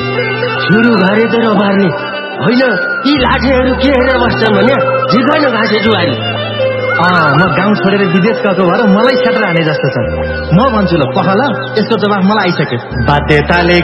सुरु गरे त नपार्ने होइन। यी लाठेहरू के हेरेर बस्छन् भने झिकन घाँसे जुवारी। म गाउँ छोडेर विदेश गएको भएर मलाई क्षेत्र हाने जस्तो छ। म भन्छु ल पख ल, यसको जवाफ मलाई आइसक्यो। बाध्यताले